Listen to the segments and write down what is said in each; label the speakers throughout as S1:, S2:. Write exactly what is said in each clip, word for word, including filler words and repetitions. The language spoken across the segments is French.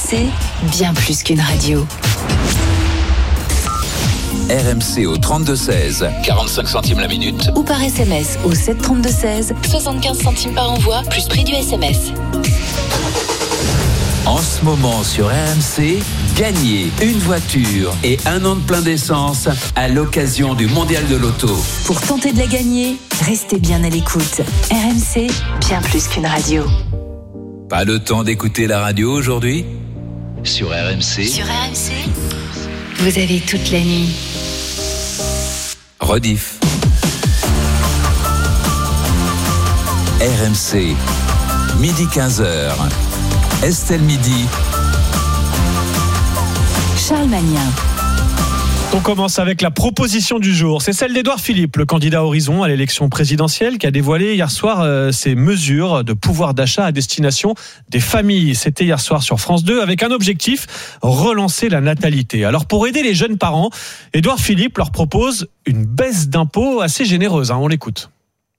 S1: C, bien plus qu'une radio.
S2: R M C au trente-deux seize, quarante-cinq centimes la minute.
S1: Ou par S M S au sept trente-deux seize, soixante-quinze centimes par envoi, plus prix du S M S.
S2: En ce moment sur R M C, gagnez une voiture et un an de plein d'essence à l'occasion du Mondial de l'Auto.
S1: Pour tenter de la gagner, restez bien à l'écoute. R M C, bien plus qu'une radio.
S2: Pas le temps d'écouter la radio aujourd'hui ? Sur R M C.
S1: Sur R M C, vous avez toute la nuit.
S2: Rediff. R M C, midi quinze heures. Estelle Midi.
S1: Charles Magnin.
S3: On commence avec la proposition du jour. C'est celle d'Édouard Philippe, le candidat Horizon à l'élection présidentielle, qui a dévoilé hier soir euh, ses mesures de pouvoir d'achat à destination des familles. C'était hier soir sur France deux avec un objectif, relancer la natalité. Alors pour aider les jeunes parents, Édouard Philippe leur propose une baisse d'impôts assez généreuse. Hein, on l'écoute.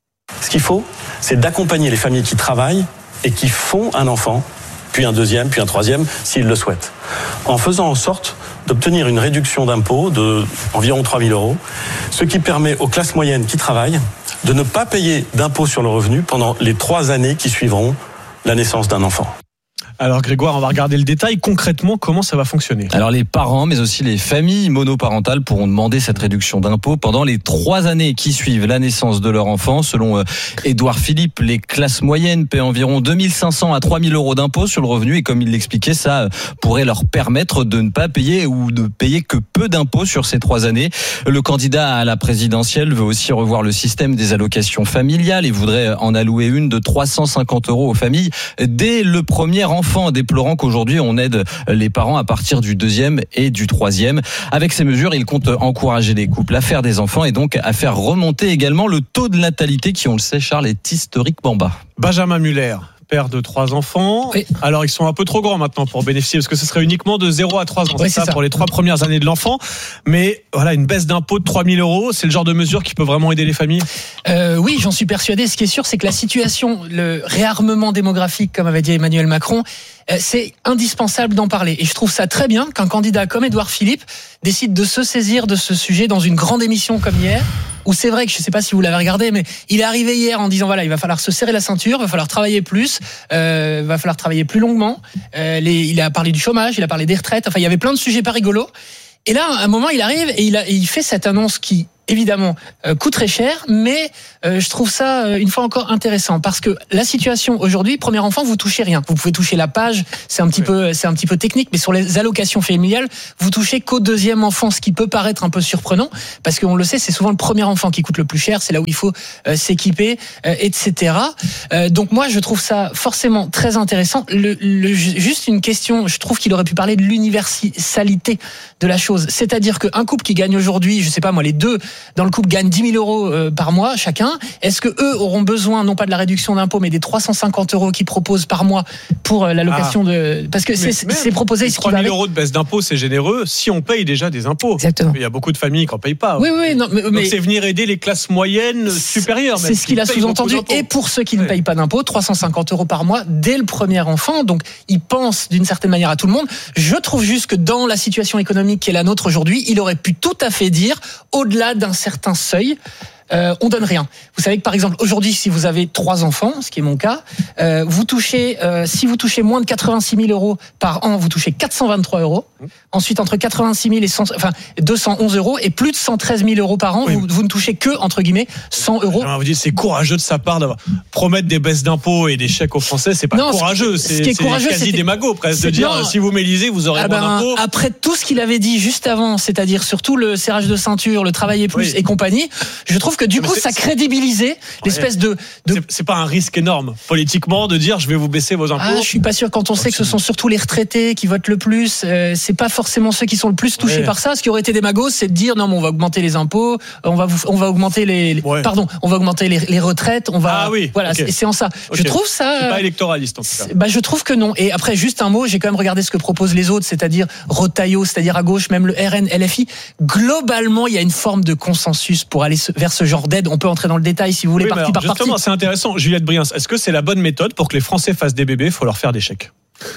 S4: Ce qu'il faut, c'est d'accompagner les familles qui travaillent et qui font un enfant, puis un deuxième, puis un troisième, s'ils le souhaitent. En faisant en sorte d'obtenir une réduction d'impôt de environ trois mille euros, ce qui permet aux classes moyennes qui travaillent de ne pas payer d'impôt sur le revenu pendant les trois années qui suivront la naissance d'un enfant.
S3: Alors Grégoire, on va regarder le détail. Concrètement, comment ça va fonctionner ?
S5: Alors les parents, mais aussi les familles monoparentales pourront demander cette réduction d'impôt pendant les trois années qui suivent la naissance de leur enfant. Selon euh, Édouard Philippe, les classes moyennes paient environ deux mille cinq cents à trois mille euros d'impôt sur le revenu. Et comme il l'expliquait, ça euh, pourrait leur permettre de ne pas payer ou de payer que peu d'impôts sur ces trois années. Le candidat à la présidentielle veut aussi revoir le système des allocations familiales et voudrait en allouer une de trois cent cinquante euros aux familles dès le premier enfant, déplorant qu'aujourd'hui on aide les parents à partir du deuxième et du troisième. Avec ces mesures, il compte encourager les couples à faire des enfants et donc à faire remonter également le taux de natalité qui, on le sait, Charles, est historiquement bas.
S3: Benjamin Muller, père de trois enfants. Oui. Alors, ils sont un peu trop grands maintenant pour bénéficier, parce que ce serait uniquement de zéro à trois ans. Oui, c'est ça, ça, pour les trois premières années de l'enfant. Mais voilà, une baisse d'impôt de trois mille euros, c'est le genre de mesure qui peut vraiment aider les familles ?
S6: euh, Oui, j'en suis persuadé. Ce qui est sûr, c'est que la situation, le réarmement démographique, comme avait dit Emmanuel Macron, euh, c'est indispensable d'en parler. Et je trouve ça très bien qu'un candidat comme Édouard Philippe décide de se saisir de ce sujet dans une grande émission comme hier, où c'est vrai que je ne sais pas si vous l'avez regardé, mais il est arrivé hier en disant voilà, il va falloir se serrer la ceinture, il va falloir travailler plus, euh, il va falloir travailler plus longuement. Euh, les, il a parlé du chômage, il a parlé des retraites, enfin il y avait plein de sujets pas rigolos. Et là, à un moment, il arrive et il, a, et il fait cette annonce qui, évidemment, euh, coûte très cher, mais euh, je trouve ça, euh, une fois encore, intéressant. Parce que la situation aujourd'hui, premier enfant, vous touchez rien. Vous pouvez toucher la page, c'est un petit oui. peu, c'est un petit peu technique, mais sur les allocations familiales, vous touchez qu'au deuxième enfant, ce qui peut paraître un peu surprenant, parce qu'on le sait, c'est souvent le premier enfant qui coûte le plus cher, c'est là où il faut euh, s'équiper, euh, et cetera. Euh, donc moi, je trouve ça forcément très intéressant. Le, le, juste une question, je trouve qu'il aurait pu parler de l'universalité de la chose. C'est-à-dire qu'un couple qui gagne aujourd'hui, je sais pas moi, les deux dans le couple gagnent dix mille euros par mois chacun, est-ce que eux auront besoin non pas de la réduction d'impôt mais des trois cent cinquante euros qu'ils proposent par mois pour l'allocation ah. de... Parce que c'est, c'est proposé...
S3: trois mille euros de baisse d'impôt, c'est généreux si on paye déjà des impôts.
S6: Exactement.
S3: Il y a beaucoup de familles qui n'en payent pas.
S6: Oui, oui, non, mais,
S3: Donc c'est venir aider les classes moyennes supérieures.
S6: C'est ce qu'il a sous-entendu. Et pour ceux qui ne payent pas d'impôts, trois cent cinquante euros par mois dès le premier enfant. Donc il pense d'une certaine manière à tout le monde. Je trouve juste que dans la situation économique qui est la nôtre aujourd'hui, il aurait pu tout à fait dire, au-delà d'un certain seuil, Euh, on donne rien. Vous savez que par exemple aujourd'hui, si vous avez trois enfants, ce qui est mon cas, euh, vous touchez, euh, si vous touchez moins de quatre-vingt-six mille euros par an, vous touchez quatre cent vingt-trois euros. Ensuite, entre quatre-vingt-six mille et cent, enfin deux cent onze euros et plus de cent treize mille euros par an, oui. vous, vous ne touchez que entre guillemets cent euros.
S3: Alors, vous dites c'est courageux de sa part d'avoir promettre des baisses d'impôts et des chèques aux Français, c'est pas non, courageux,
S6: ce qui,
S3: c'est,
S6: ce qui est
S3: c'est
S6: courageux,
S3: quasi démago presque de dire non, si vous m'élisez, vous aurez ah moins ben, d'impôts.
S6: Après tout ce qu'il avait dit juste avant, c'est-à-dire surtout le serrage de ceinture, le travailler plus oui. et compagnie, je trouve que du mais coup ça crée crédibiliser l'espèce ouais. de, de...
S3: C'est, c'est pas un risque énorme politiquement de dire je vais vous baisser vos impôts.
S6: Ah, je suis pas sûr quand on sait que ce sont surtout les retraités qui votent le plus. Euh, c'est pas forcément ceux qui sont le plus touchés ouais. par ça. Ce qui aurait été démago, c'est de dire non, mais on va augmenter les impôts, on va vous, on va augmenter les, les ouais. pardon, on va augmenter les, les retraites, on va.
S3: Ah oui.
S6: Voilà, okay. c'est, c'est en ça.
S3: Okay.
S6: Je trouve ça.
S3: C'est pas électoraliste en tout cas.
S6: Bah je trouve que non. Et après juste un mot, j'ai quand même regardé ce que proposent les autres, c'est-à-dire Retailleau, c'est-à-dire à gauche, même le R N, L F I. Globalement, il y a une forme de consensus pour aller vers ce genre d'aide. On peut entrer dans le détail si vous voulez. Oui, partie par
S3: justement,
S6: partie.
S3: C'est intéressant. Juliette Briens, est-ce que c'est la bonne méthode pour que les Français fassent des bébés ? Il faut leur faire des chèques.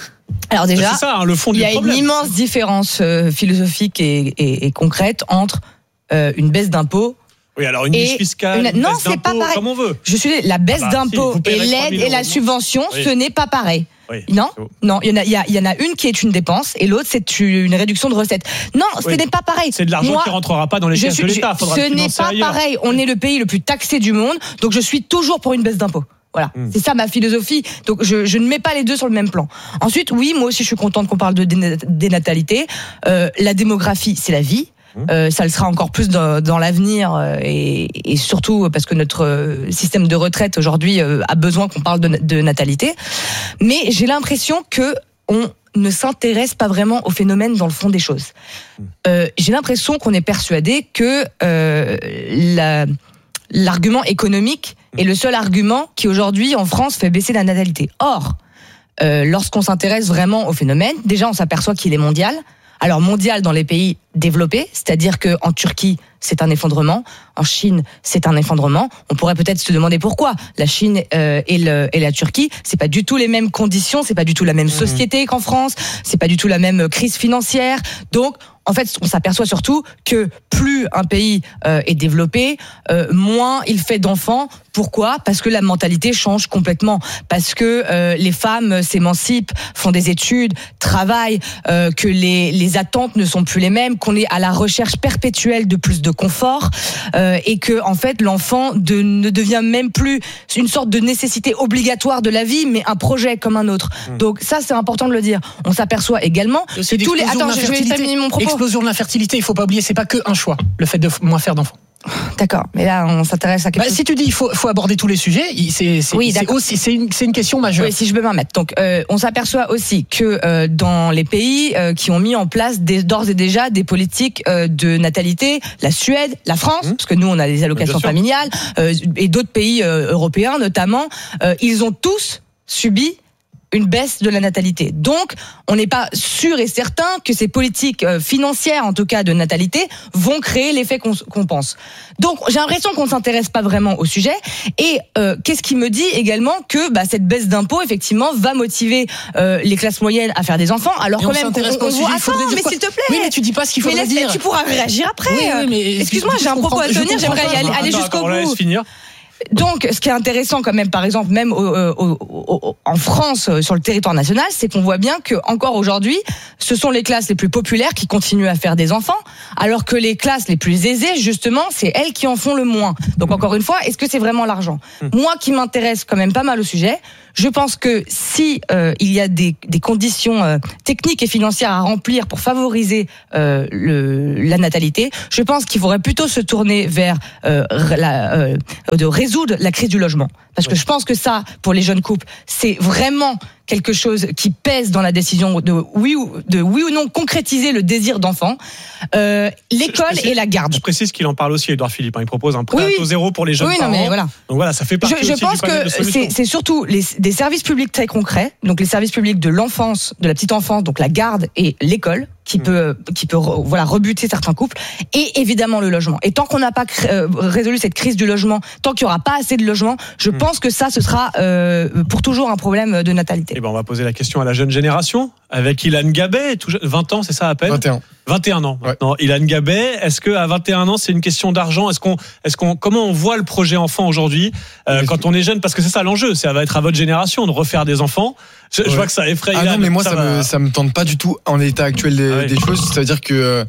S7: Alors déjà,
S3: c'est ça, hein, le fond
S7: il
S3: du
S7: y a
S3: problème.
S7: une immense différence euh, philosophique et, et, et concrète entre euh, une baisse d'impôts.
S3: Oui, alors une niche
S7: Et
S3: fiscale,
S7: une-
S3: une
S7: non,
S3: baisse
S7: c'est pas
S3: d'impôts,
S7: pareil.
S3: comme on veut.
S7: Je suis la baisse
S3: Ah bah, si,
S7: d'impôts
S3: vous
S7: et
S3: payerez trois
S7: l'aide
S3: mille
S7: et la
S3: euros, non
S7: subvention,
S3: Oui.
S7: ce n'est pas pareil.
S3: Oui.
S7: Non,
S3: C'est bon.
S7: non, il y en a, il y, a, il y en a une qui est une dépense et l'autre c'est une réduction de recettes. Non, ce
S3: Oui.
S7: n'est pas pareil.
S3: C'est de l'argent
S7: Moi,
S3: qui rentrera pas dans les
S7: je
S3: caisses
S7: suis-
S3: de l'État.
S7: je-
S3: Faudra
S7: ce
S3: le
S7: n'est
S3: financer
S7: pas
S3: ailleurs.
S7: pareil. On est le pays le plus taxé du monde, donc je suis toujours pour une baisse d'impôts. Voilà,
S3: Mm.
S7: c'est ça ma philosophie. Donc je, je ne mets pas les deux sur le même plan. Ensuite, oui, moi aussi je suis contente qu'on parle de déna- dénatalité. Euh, la démographie, c'est la vie. Euh, ça le sera encore plus dans, dans l'avenir euh, et, et surtout parce que notre euh, système de retraite aujourd'hui euh, a besoin qu'on parle de, de natalité. Mais j'ai l'impression que on ne s'intéresse pas vraiment au phénomène dans le fond des choses. Euh, j'ai l'impression qu'on est persuadé que euh, la, l'argument économique est le seul argument qui aujourd'hui en France fait baisser la natalité. Or, euh, lorsqu'on s'intéresse vraiment au phénomène, déjà on s'aperçoit qu'il est mondial. Alors mondial dans les pays développés, c'est-à-dire que en Turquie c'est un effondrement, en Chine c'est un effondrement. On pourrait peut-être se demander pourquoi. La Chine euh, et, le, et la Turquie, c'est pas du tout les mêmes conditions, c'est pas du tout la même société qu'en France, c'est pas du tout la même crise financière. Donc en fait, on s'aperçoit surtout que plus un pays euh, est développé, euh, moins il fait d'enfants. Pourquoi ? Parce que la mentalité change complètement. Parce que euh, les femmes s'émancipent, font des études, travaillent, euh, que les, les attentes ne sont plus les mêmes, qu'on est à la recherche perpétuelle de plus de confort, euh, et que en fait l'enfant de, ne devient même plus une sorte de nécessité obligatoire de la vie, mais un projet comme un autre. Mmh. Donc ça, c'est important de le dire. On s'aperçoit également que tous les... Attends, je vais terminer mon propos.
S6: Explosion de l'infertilité, il faut pas oublier, c'est pas que un choix, le fait de moins faire d'enfants.
S7: D'accord, mais là on s'intéresse à quelque
S6: bah,
S7: chose.
S6: Si tu dis il faut, faut aborder tous les sujets, c'est, c'est,
S7: oui,
S6: c'est, aussi, c'est, une, c'est une question majeure.
S7: Oui, si je peux m'en mettre. Donc, euh, on s'aperçoit aussi que euh, dans les pays euh, qui ont mis en place des, d'ores et déjà des politiques euh, de natalité, la Suède, la France, mmh. parce que nous on a des allocations oui, familiales, euh, et d'autres pays euh, européens notamment, euh, ils ont tous subi une baisse de la natalité. Donc, on n'est pas sûr et certain que ces politiques euh, financières, en tout cas de natalité, vont créer l'effet qu'on, qu'on pense. Donc, j'ai l'impression qu'on ne s'intéresse pas vraiment au sujet. Et euh, qu'est-ce qui me dit également que bah, cette baisse d'impôts, effectivement, va motiver euh, les classes moyennes à faire des enfants, alors quand même qu'on on, on voit... Attends, mais s'il te plaît.
S6: Oui, mais tu dis pas ce qu'il faudrait
S7: mais
S6: dire.
S7: Tu pourras réagir après.
S6: Oui, oui, mais
S7: excuse-moi, j'ai un propos à tenir, j'aimerais y aller, aller jusqu'au bout.
S3: Finir.
S7: Donc, ce qui est intéressant quand même, par exemple, même au, au, au, en France, sur le territoire national, c'est qu'on voit bien que encore aujourd'hui, ce sont les classes les plus populaires qui continuent à faire des enfants, alors que les classes les plus aisées, justement, c'est elles qui en font le moins. Donc, encore une fois, est-ce que c'est vraiment l'argent ? Moi, qui m'intéresse quand même pas mal au sujet, je pense que si euh, il y a des, des conditions euh, techniques et financières à remplir pour favoriser euh, le, la natalité, je pense qu'il faudrait plutôt se tourner vers euh, la, euh, de résoudre la crise du logement. Parce que je pense que ça, pour les jeunes couples, c'est vraiment quelque chose qui pèse dans la décision de oui ou, de oui ou non concrétiser le désir d'enfant. Euh, l'école précise, et la garde.
S3: Je précise qu'il en parle aussi, Édouard Philippe. Hein, il propose un prêt
S7: oui,
S3: à taux zéro pour les jeunes
S7: oui,
S3: parents.
S7: Non, mais voilà.
S3: Donc voilà, ça fait partie
S7: je, je
S3: aussi
S7: pense
S3: du panel
S7: que
S3: de solutions.
S7: c'est, c'est surtout les, des services publics très concrets, donc les services publics de l'enfance, de la petite enfance, donc la garde et l'école, qui mmh. peut, qui peut voilà, rebuter certains couples, et évidemment le logement. Et tant qu'on n'a pas cré- euh, résolu cette crise du logement, tant qu'il n'y aura pas assez de logement, je mmh. pense que ça, ce sera euh, pour toujours un problème de natalité.
S3: Et ben on va poser la question à la jeune génération, avec Ilan Gabet, tout jeune, vingt ans, c'est ça à peine ?
S8: vingt et un.
S3: vingt et un ans maintenant. Ouais. Ilan Gabet, est-ce qu'à vingt et un ans, c'est une question d'argent ? Est-ce qu'on, est-ce qu'on, comment on voit le projet enfant aujourd'hui euh, quand on est jeune ? Parce que c'est ça l'enjeu, ça va être à votre génération de refaire des enfants. Je, ouais. je vois que ça effraie.
S8: Ah
S3: Ilan,
S8: non, mais moi,
S3: ça,
S8: ça,
S3: va...
S8: me, ça me tente pas du tout en l'état actuel des, ah ouais. des choses. C'est-à-dire que euh,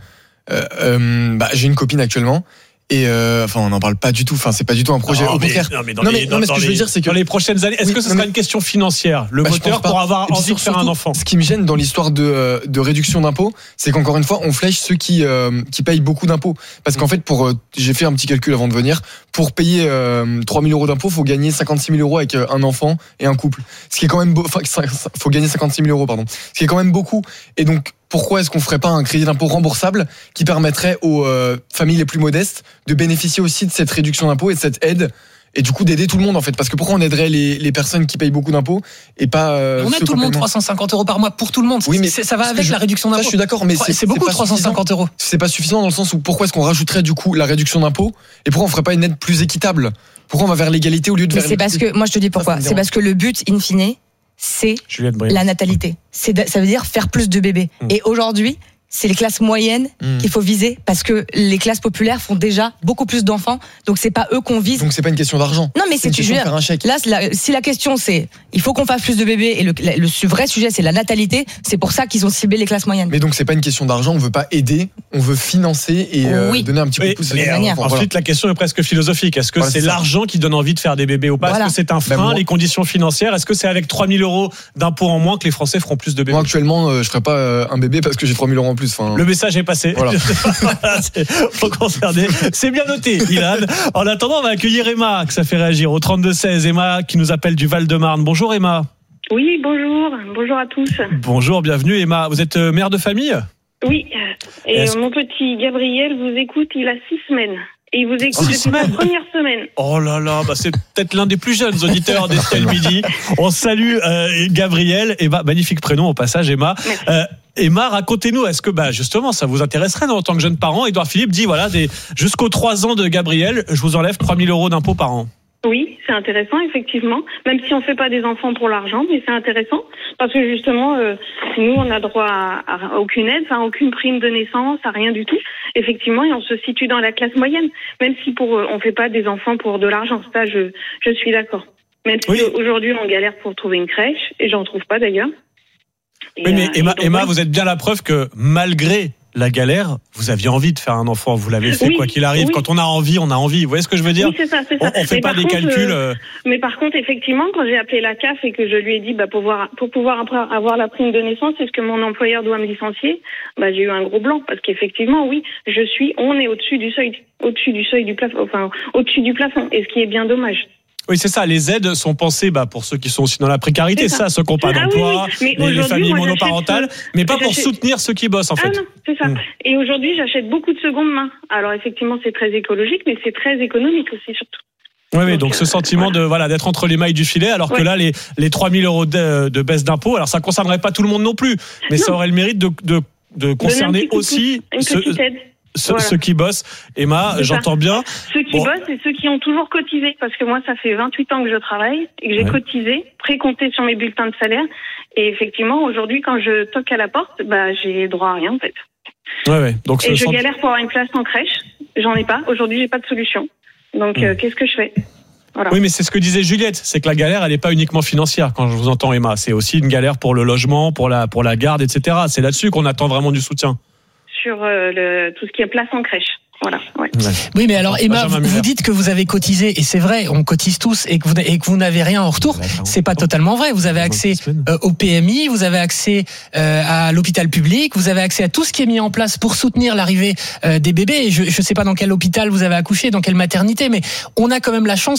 S8: euh, bah, j'ai une copine actuellement. Et euh, enfin, on n'en parle pas du tout. Enfin, c'est pas du tout un projet.
S3: Non,
S8: Au
S3: mais,
S8: contraire.
S3: Non, mais, dans
S8: non,
S3: les,
S8: mais,
S3: dans,
S8: non, mais ce que
S3: les,
S8: je veux dire, c'est que
S3: dans les prochaines années, est-ce
S8: oui,
S3: que ce
S8: non,
S3: sera
S8: mais...
S3: une question financière, le
S8: bah,
S3: moteur pour avoir envie
S8: surtout,
S3: de faire un enfant ?
S8: Ce qui me gêne dans l'histoire de, de réduction d'impôts, c'est qu'encore une fois, on flèche ceux qui euh, qui payent beaucoup d'impôts. Parce qu'en fait, pour euh, j'ai fait un petit calcul avant de venir. Pour payer euh, trois mille euros d'impôts, faut gagner cinquante-six mille euros avec euh, un enfant et un couple. Ce qui est quand même beau. Enfin, faut gagner cinquante-six mille euros, pardon. Ce qui est quand même beaucoup. Et donc, pourquoi est-ce qu'on ferait pas un crédit d'impôt remboursable qui permettrait aux euh, familles les plus modestes de bénéficier aussi de cette réduction d'impôt et de cette aide et du coup d'aider tout le monde en fait, parce que pourquoi on aiderait les, les personnes qui payent beaucoup d'impôts et pas euh,
S6: on aide tout le monde trois cent cinquante euros par mois pour tout le monde.
S8: Oui, mais
S6: c'est, ça va avec
S8: je,
S6: la réduction d'impôt.
S8: Ça, je suis d'accord, mais c'est,
S6: c'est beaucoup
S8: c'est
S6: trois cent cinquante euros.
S8: C'est pas suffisant dans le sens où pourquoi est-ce qu'on rajouterait du coup la réduction d'impôt et pourquoi on ferait pas une aide plus équitable ? Pourquoi on va vers l'égalité au lieu de
S7: mais
S8: vers
S7: c'est parce que moi je te dis pourquoi. Ça, c'est, c'est parce que le but in fine, c'est
S3: Juliette Briand.
S7: la natalité. C'est de- ça veut dire faire plus de bébés.
S3: Mmh.
S7: Et aujourd'hui, c'est les classes moyennes
S8: Mmh.
S7: qu'il faut viser parce que les classes populaires font déjà beaucoup plus d'enfants. Donc c'est pas eux qu'on vise.
S8: Donc c'est pas une question d'argent.
S7: Non, mais
S8: c'est
S7: c'est
S8: une
S7: tu
S8: question de
S7: veux dire,
S8: faire un chèque.
S7: Là, c'est la- si la question c'est, il faut qu'on fasse plus de bébés et le, le, le vrai sujet c'est la natalité, c'est pour ça qu'ils ont ciblé les classes moyennes.
S8: Mais donc c'est pas une question d'argent, on veut pas aider, on veut financer et euh,
S7: Oui.
S8: donner un petit coup
S3: Oui,
S8: de pouce.
S3: mais
S8: aux
S3: alors,
S8: enfants.
S3: ensuite, la question est presque philosophique. Est-ce que
S8: Voilà,
S3: c'est
S8: c'est ça.
S3: l'argent qui donne envie de faire des bébés ou pas
S7: Voilà.
S3: Est-ce que c'est un frein,
S8: Ben, moi-
S3: les conditions financières Est-ce que c'est avec trois mille euros d'impôts en moins que les Français feront plus de bébés
S8: Moi actuellement, euh, je ferais pas euh, un bébé parce que j'ai trois mille euros en plus. Enfin,
S3: Le message est passé.
S8: Voilà.
S3: Voilà, c'est- faut concerner. C'est bien noté, Ilan. En attendant, on va accueillir Emma, que ça fait réagir au trente-deux seize. Emma qui nous appelle du Val-de-Marne. Bonjour Emma.
S9: Oui, bonjour. Bonjour à tous.
S3: Bonjour, bienvenue Emma. Vous êtes euh, mère de famille ?
S9: Oui. Et
S3: Est-ce-
S9: euh, mon petit Gabriel vous écoute, il a six semaines. Et il vous écoute
S3: Six
S9: depuis la
S3: semaines
S9: première semaine.
S3: Oh là là, bah c'est peut-être l'un des plus jeunes auditeurs d'Estelle Midi. On salue euh, Gabriel. Emma, magnifique prénom au passage, Emma.
S9: Merci.
S3: Euh, Emma, racontez-nous, est-ce que bah justement ça vous intéresserait non, en tant que jeune parent? Édouard Philippe dit voilà, des, jusqu'aux trois ans de Gabriel, je vous enlève trois mille euros d'impôts par an.
S9: Oui, c'est intéressant, effectivement. Même si on fait pas des enfants pour l'argent, mais c'est intéressant. Parce que justement, euh, nous, on a droit à, à aucune aide, enfin, aucune prime de naissance, à rien du tout. Effectivement, et on se situe dans la classe moyenne. Même si pour, euh, on fait pas des enfants pour de l'argent. Ça, je, je suis d'accord. Même si
S3: Oui.
S9: aujourd'hui, on galère pour trouver une crèche, et j'en trouve pas d'ailleurs. Et,
S3: Oui, mais
S9: euh,
S3: Emma,
S9: et donc,
S3: Emma,
S9: voilà.
S3: vous êtes bien la preuve que malgré la galère, vous aviez envie de faire un enfant. Vous l'avez fait
S9: Oui,
S3: quoi qu'il arrive.
S9: oui.
S3: Quand on a envie, on a envie. Vous voyez ce que je veux dire?
S9: Oui, c'est ça, c'est
S3: On,
S9: ça.
S3: on fait
S9: Mais
S3: pas
S9: par
S3: des
S9: contre,
S3: calculs.
S9: euh,
S3: euh,
S9: Mais par contre, effectivement, quand j'ai appelé la C A F et que je lui ai dit, bah, pour pouvoir, pour pouvoir après avoir la prime de naissance, est-ce que mon employeur doit me licencier? Bah, j'ai eu un gros blanc parce qu'effectivement, oui, je suis, on est au-dessus du seuil, au-dessus du seuil du plafond, enfin, au-dessus du plafond. Et ce qui est bien dommage.
S3: Oui, c'est ça. Les aides sont pensées bah, pour ceux qui sont aussi dans la précarité,
S9: C'est
S3: ça,
S9: ça.
S3: ceux qui n'ont pas
S9: Ah oui,
S3: d'emploi,
S9: oui. Mais
S3: les, les
S9: aujourd'hui,
S3: familles
S9: moi,
S3: monoparentales,
S9: j'achète,
S3: mais pas pour
S9: j'achète-
S3: soutenir ceux qui bossent en fait.
S9: Ah non, c'est ça.
S3: Mm.
S9: Et aujourd'hui, j'achète beaucoup de seconde main. Alors effectivement, c'est très écologique, mais c'est très économique aussi, surtout.
S3: Oui, oui,
S9: Donc,
S3: donc ce
S9: euh,
S3: sentiment
S9: voilà.
S3: de voilà d'être entre les mailles du filet, alors que
S9: Ouais.
S3: là, les, les trois mille euros de, de baisse d'impôts, alors ça ne concernerait pas tout le monde non plus, mais ça
S9: Non.
S3: aurait le mérite de, de, de
S9: Donner un
S3: concerner
S9: petit coup de
S3: aussi
S9: pouce, une
S3: ceux,
S9: petite aide.
S3: ceux-
S9: Voilà.
S3: ceux qui bossent. Emma,
S9: C'est ça.
S3: j'entends bien.
S9: Ceux qui
S3: Bon.
S9: bossent et ceux qui ont toujours cotisé. Parce que moi, ça fait vingt-huit ans que je travaille et que j'ai
S3: Ouais.
S9: cotisé, précompté sur mes bulletins de salaire. Et effectivement, aujourd'hui, quand je toque à la porte, bah, j'ai droit à rien, en fait.
S3: Ouais, ouais. Donc,
S9: Et
S3: ce
S9: je
S3: sent-
S9: galère pour avoir une place en crèche. J'en ai pas. Aujourd'hui, j'ai pas de solution. Donc,
S3: Mm.
S9: euh, qu'est-ce que je fais? Voilà.
S3: Oui, mais c'est ce que disait Juliette, c'est que la galère, elle n'est pas uniquement financière. Quand je vous entends, Emma, c'est aussi une galère pour le logement, pour la pour la garde, et cetera. C'est là-dessus qu'on attend vraiment du soutien.
S9: Sur euh, le, tout ce qui est place en crèche. Voilà. Ouais.
S6: Oui, mais alors Emma,
S3: Benjamin
S6: vous,
S3: Muller.
S6: vous dites que vous avez cotisé, et c'est vrai, on cotise tous, et que vous, et que vous n'avez rien en retour. C'est pas totalement vrai. Vous avez accès euh, au P M I, vous avez accès euh, à l'hôpital public, vous avez accès à tout ce qui est mis en place pour soutenir l'arrivée euh, des bébés. Et je ne sais pas dans quel hôpital vous avez accouché, dans quelle maternité, mais on a quand même la chance